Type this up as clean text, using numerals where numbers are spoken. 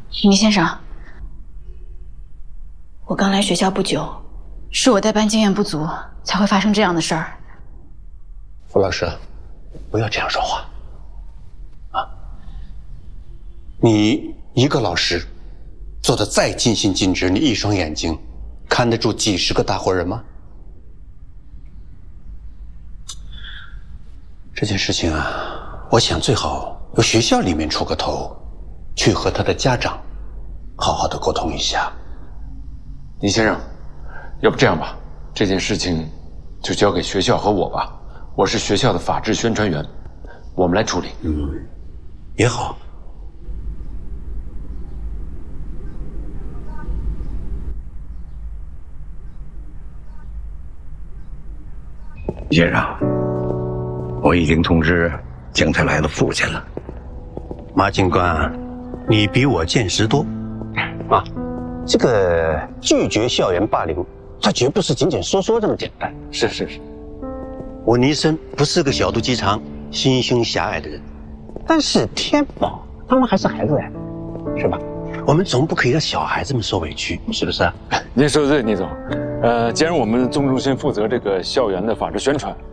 倪先生，我刚来学校不久，是我带班经验不足，才会发生这样的事儿。 傅老师，不要这样说话啊！你一个老师，做的再尽心尽职，你一双眼睛看得住几十个大活人吗？这件事情啊，我想最好由学校里面出个头，去和他的家长好好的沟通一下。 倪先生，要不这样吧，这件事情就交给学校和我吧。我是学校的法制宣传员，我们来处理。 也好。 李先生，我已经通知江才来的父亲了。 马警官，你比我见识多啊！这个拒绝校园霸凌，它绝不是仅仅说说这么简单。 是。 我倪生不是个小肚鸡肠、心胸狭隘的人，但是天宝他们还是孩子呀，是吧？我们总不可以让小孩子们受委屈，是不是啊？ 您说的对，倪总。既然我们综中心负责这个校园的法制宣传，